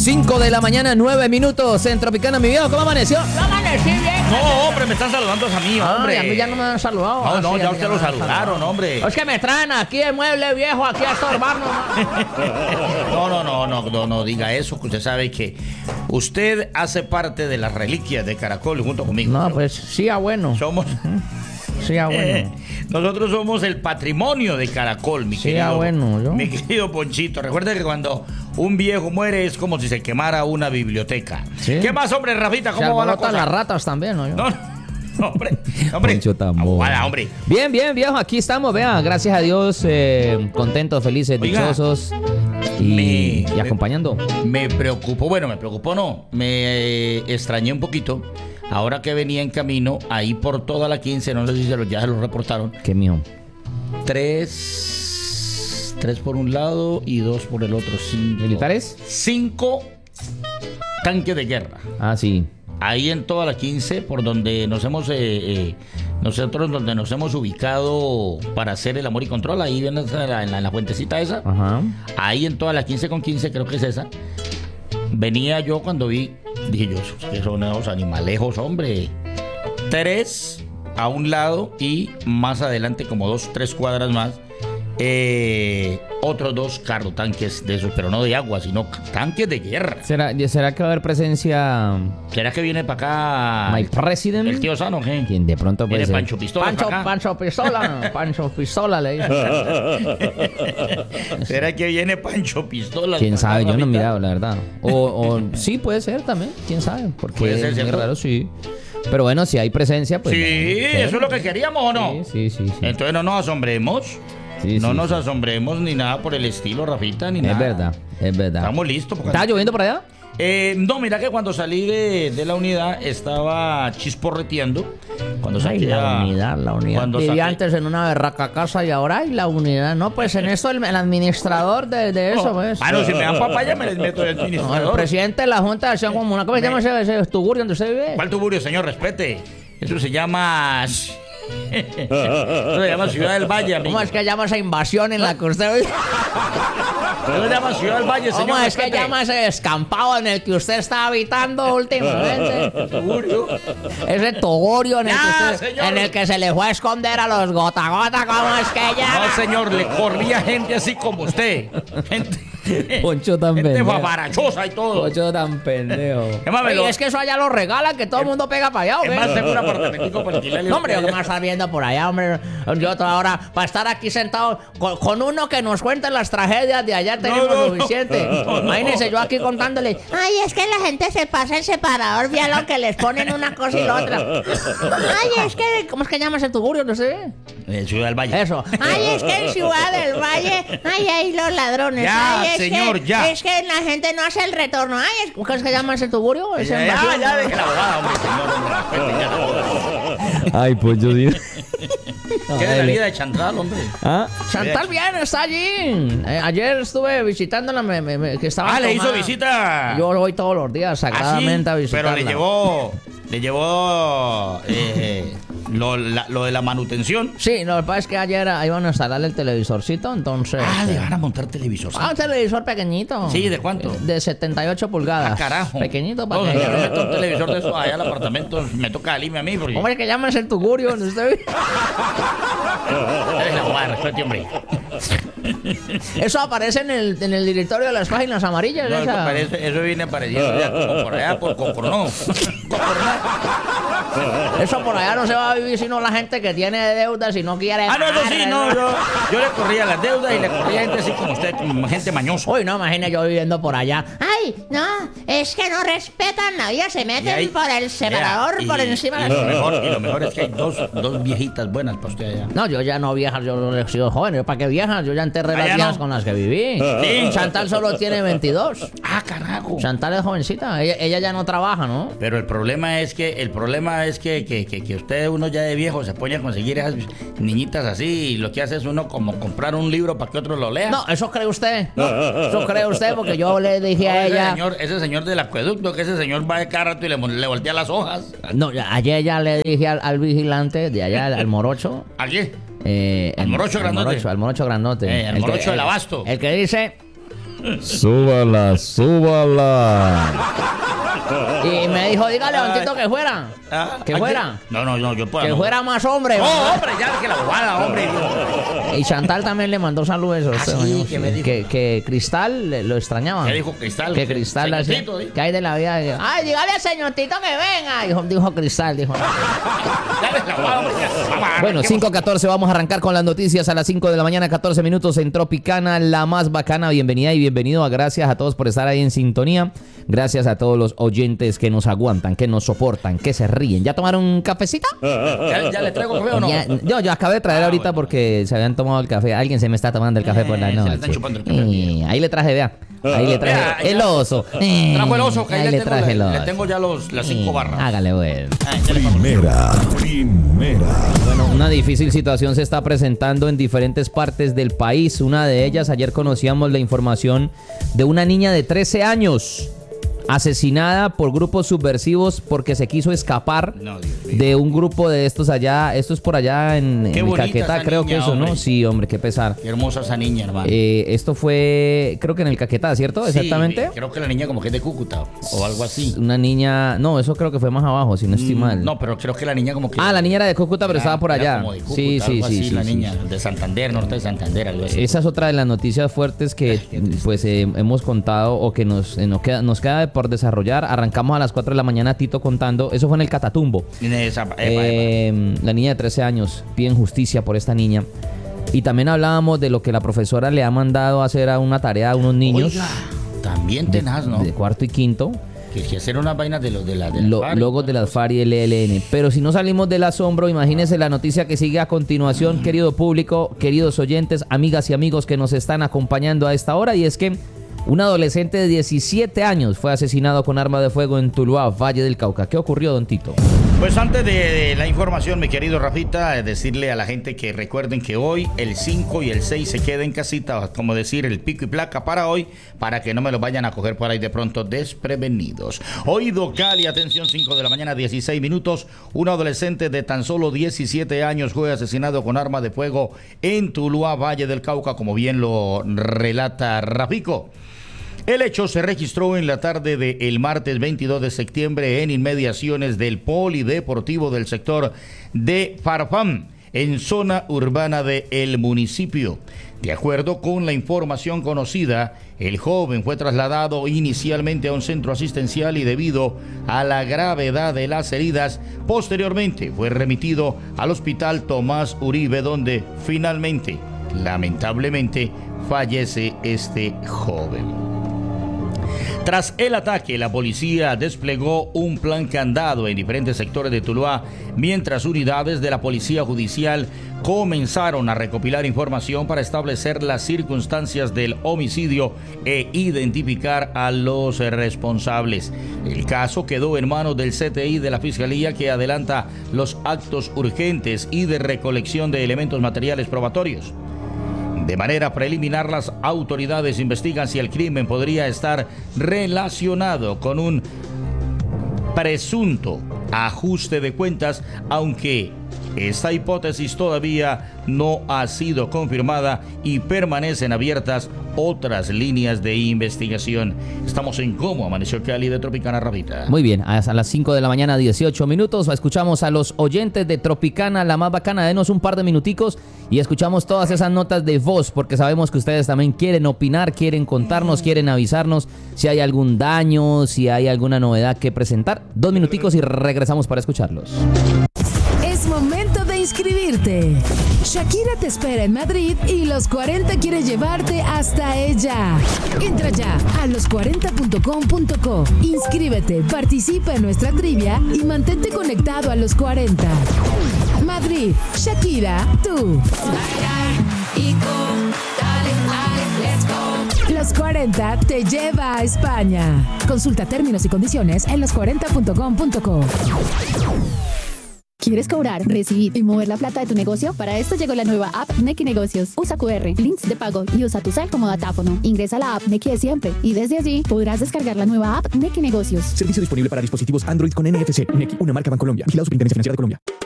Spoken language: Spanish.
5 de la mañana, 9 minutos en Tropicana, mi viejo. ¿Cómo amaneció? No amanecí bien. No, hombre, me están saludando a mí, hombre. A mí ya no me han saludado. No, no, Sí, ya a mí usted me lo han saludaron, saludado. hombre. Es que me traen aquí el mueble viejo, aquí a estorbarnos. No diga eso, que usted sabe que usted hace parte de las reliquias de Caracol junto conmigo. No, pues sí, bueno. Somos... Sí, bueno. nosotros somos el patrimonio de Caracol, mi Sí, querido. bueno, yo. Mi querido Ponchito. Recuerda que cuando un viejo muere es como si se quemara una biblioteca. Sí. ¿Qué más, hombre, Rafita? Se ¿Cómo va la alborotan cosa? las ratas también, ¿no? Yo. No, hombre. Poncho Tambor. Aguada, hombre. Bien, viejo, aquí estamos, vea, gracias a Dios, contentos, felices, Oiga, dichosos y acompañando. Me preocupó no, me extrañé un poquito. Ahora que venía en camino, ahí por toda la 15, no sé si ya se lo reportaron. ¿Qué mío? 3 por un lado y 2 por el otro. 5. ¿Militares? 5 tanques de guerra. Ah, sí. Ahí en toda la 15, por donde nos hemos donde nos hemos ubicado para hacer el amor y control, ahí en la fuentecita esa. Ajá. Ahí en toda la 15 con 15, creo que es esa. Venía yo cuando vi, dije yo, que son esos animalejos, hombre. 3 a un lado y más adelante, como 2, 3 cuadras más, otros 2 carros, tanques de esos, pero no de agua, sino tanques de guerra. ¿Será que va a haber presencia ¿Será que viene para acá my president? el tío Sano? ¿Qué? Quien de pronto puede Viene ser. Pancho Pistola para acá. Pancho Pistola. Pancho Pistola le dice. ¿Será que viene Pancho Pistola? Quién sabe, yo no he Rafita? mirado, la verdad. O sí, puede ser también, quién sabe. Porque Puede ser, es muy ¿cierto? raro, sí. Pero bueno, si hay presencia, pues. Sí, bueno, eso es lo que queríamos, ¿o no? Sí. Entonces no nos asombremos. Sí, No sí, nos sí. asombremos ni nada por el estilo, Rafita, ni nada. Es verdad, es verdad. Estamos listos. porque- ¿Está lloviendo por allá? No, mira que cuando salí de la unidad estaba chisporreteando. Cuando Ay, saqué la unidad. Cuando Vivía saqué- antes en una berraca casa y ahora hay la unidad. No, pues en esto el administrador de eso, pues. Ah, no, si me dan papaya me les meto el No, el administrador. presidente de la Junta de Acción Comunal. ¿Cómo se llama ese tugurio donde usted vive? ¿Cuál tuburio, señor? Respete. Eso se llama... Eso se llama Ciudad del Valle, amigo. ¿Cómo es que llama esa invasión en la que usted vive? Eso se llama Ciudad del Valle, señor. ¿Cómo es que respete. llama ese descampado en el que usted está habitando últimamente? Tuburio. Ese tugurio en el, Ya, que señor. en el que se le fue a esconder a los gota gota. ¿Cómo es que llama? No, señor, le corría gente así como usted. Gente, Poncho tan gente pendejo. babarachosa y todo. Poncho tan pendejo. ¿Qué más, Oye, es que eso allá lo regalan, que todo el mundo pega para allá, ¿o Es qué? más, tengo un apartamentico para alquilarle. No, hombre, yo que más está viendo por allá, hombre. Yo otra hora, para estar aquí sentado con uno que nos cuente las tragedias de allá, tenemos no, suficiente. no. Imagínense yo aquí contándole. Ay, es que la gente se pasa el separador, vea lo que les ponen una cosa y la otra. Ay, es que, ¿cómo es que llamas el tugurio? No sé. Ciudad del Valle. Eso. Ay, es que en Ciudad del Valle, ay, los ladrones. Ya, ay, es señor, que, ya. Es que la gente no hace el retorno. Ay, ¿cómo es que llamas el tugurio? Es Ya, invasión. ya, deje la abogada, hombre, señor, hombre, respete, ya. Ay, Poncho, Dios. ¿Qué de la vida de Chantral, hombre? ¿Ah? Chantal bien, está allí. Ayer estuve visitándola, que estaba Le hizo tomada. visita. Yo voy todos los días ¿Ah, sí? sagradamente a visitarla. Pero le llevó lo de la manutención. Sí, lo que pasa es que ayer iban a instalarle el televisorcito, entonces... Le van a montar televisor. un televisor pequeñito. Sí, ¿de cuánto? De 78 pulgadas. Carajo. Pequeñito para No, que... yo no meto un televisor de eso allá al apartamento. Me toca alime a mí. Porque... Hombre, que llamas el tugurio, donde usted vive. Eres la abogada, respete, hombre. Eso aparece en el directorio de las páginas amarillas. No, esa. eso viene apareciendo ya como por allá, por Cocornó. Eso por allá no se va a vivir sino la gente que tiene deudas y no quiere... No, eso sí, pagar, no, yo le corría las deudas y le corría gente así como usted, gente mañosa. Uy, no, imagina yo viviendo por allá. Ay, no, es que no respetan la vida, se meten ahí- por el separador, por encima y de lo mejor es que hay dos viejitas buenas para usted allá. No, yo ya no viejas, yo no he sido joven. ¿Yo para qué viejas? Yo ya enterré Ah, las ya viejas no. con las que viví. Sí. Chantal solo tiene 22. Ah, carajo. Chantal es jovencita. Ella ya no trabaja, ¿no? Pero el problema es que usted, uno ya de viejo, se pone a conseguir esas niñitas así y lo que hace es uno como comprar un libro para que otro lo lea. No, eso cree usted. No, eso cree usted porque yo le dije a Ese ella... ese señor del acueducto, que ese señor va de cada rato y le voltea las hojas. No, ayer ya le dije al vigilante de allá, al morocho... ¿Aquí? Al morocho grandote. Al morocho grandote. El morocho del abasto. El que dice... Súbala. Y me dijo, dígale a Don Tito que fuera. Ah, Que ¿a fuera. qué? No, yo puedo. Que no. fuera más hombre. Oh, hombre, ya que la bobada, hombre. Y Chantal también le mandó saludos. sí, ¿qué me dijo? Que Cristal lo extrañaba. ¿Qué dijo Cristal? Que Cristal Señor así, Tito, ¿sí? que hay de la vida. Ay, dígale al señor Tito que venga. Dijo Cristal, dijo. Dale la bobada, hombre. Vamos, Bueno, 5:14, vamos a arrancar con las noticias a las 5 de la mañana, 14 minutos en Tropicana, la más bacana. Bienvenida y bienvenido. Gracias a todos por estar ahí en sintonía. Gracias a todos los oyentes que nos aguantan, que nos soportan, que se ríen. ¿Ya tomaron un cafecito? ¿Ya le traigo café o no? Yo acabé de traer ahorita bueno. porque se habían tomado el café. Alguien se me está tomando el café por la Se le noche. están chupando el café. Ahí le traje, vea. Ahí le traje Vea, el ya. oso. Trajo el oso, que ahí Ahí le le traje el le oso. tengo ya las 5 barras. Hágale, bueno. Primera. Bueno, una difícil situación se está presentando en diferentes partes del país. Una de ellas, ayer conocíamos la información de una niña de 13 años asesinada por grupos subversivos porque se quiso escapar No, Dios mío. de un grupo de estos allá. Esto es por allá en Qué el bonita Caquetá, esa creo niña, que eso, ¿no? hombre. Sí, hombre, qué pesar. Qué hermosa esa niña, hermano. Esto fue, creo que en el Caquetá, ¿cierto? Sí, Exactamente. creo que la niña como que es de Cúcuta o algo así. Una niña, no, eso creo que fue más abajo, si no estoy mal. No, pero creo que la niña como que... Ah, la niña era de Cúcuta, pero estaba por era allá. como de Cúcuta, Sí, algo así, la sí, niña, sí. de Santander, norte de Santander, algo así. Esa es otra de las noticias fuertes que pues hemos contado o que nos queda por desarrollar. Arrancamos a las 4 de la mañana, Tito contando. Eso fue en el Catatumbo. La niña de 13 años. Piden justicia por esta niña. Y también hablábamos de lo que la profesora le ha mandado a hacer a una tarea a unos niños Oiga, también tenaz, ¿no? de cuarto y quinto. Que hacer unas vainas de los de la FARC. Logos de las FARC y el ELN. Pero si no salimos del asombro, imagínense la noticia que sigue a continuación, querido público, queridos oyentes, amigas y amigos que nos están acompañando a esta hora. Y es que un adolescente de 17 años fue asesinado con arma de fuego en Tuluá, Valle del Cauca. ¿Qué ocurrió, don Tito? Pues antes de la información, mi querido Rafita, decirle a la gente que recuerden que hoy el 5 y el 6 se queden en casita, como decir, el pico y placa para hoy, para que no me lo vayan a coger por ahí de pronto desprevenidos. Oído Cali, atención, 5 de la mañana, 16 minutos. Un adolescente de tan solo 17 años fue asesinado con arma de fuego en Tuluá, Valle del Cauca, como bien lo relata Rafico. El hecho se registró en la tarde del martes 22 de septiembre en inmediaciones del polideportivo del sector de Farfán, en zona urbana del municipio. De acuerdo con la información conocida, el joven fue trasladado inicialmente a un centro asistencial y debido a la gravedad de las heridas, posteriormente fue remitido al hospital Tomás Uribe, donde finalmente, lamentablemente, fallece este joven. Tras el ataque, la policía desplegó un plan candado en diferentes sectores de Tuluá, mientras unidades de la Policía Judicial comenzaron a recopilar información para establecer las circunstancias del homicidio e identificar a los responsables. El caso quedó en manos del CTI de la Fiscalía, que adelanta los actos urgentes y de recolección de elementos materiales probatorios. De manera preliminar, las autoridades investigan si el crimen podría estar relacionado con un presunto ajuste de cuentas, aunque esta hipótesis todavía no ha sido confirmada y permanecen abiertas otras líneas de investigación. Estamos en Cómo Amaneció Cali de Tropicana, Rafita. Muy bien, a las 5 de la mañana, 18 minutos. Escuchamos a los oyentes de Tropicana, la más bacana. Denos un par de minuticos y escuchamos todas esas notas de voz, porque sabemos que ustedes también quieren opinar, quieren contarnos, quieren avisarnos si hay algún daño, si hay alguna novedad que presentar. 2 minuticos y regresamos para escucharlos. Es momento de inscribirte. Shakira te espera en Madrid y Los 40 quiere llevarte hasta ella. Entra ya a los40.com.co. Inscríbete, participa en nuestra trivia y mantente conectado a Los 40. Madrid, Shakira, tú. Los 40 te lleva a España. Consulta términos y condiciones en los40.com.co. ¿Quieres cobrar, recibir y mover la plata de tu negocio? Para esto llegó la nueva app Nequi Negocios. Usa QR, links de pago y usa tu cel como datáfono. Ingresa a la app Nequi de siempre y desde allí podrás descargar la nueva app Nequi Negocios. Servicio disponible para dispositivos Android con NFC. Nequi, una marca Bancolombia. Vigilado Superintendencia Financiera de Colombia.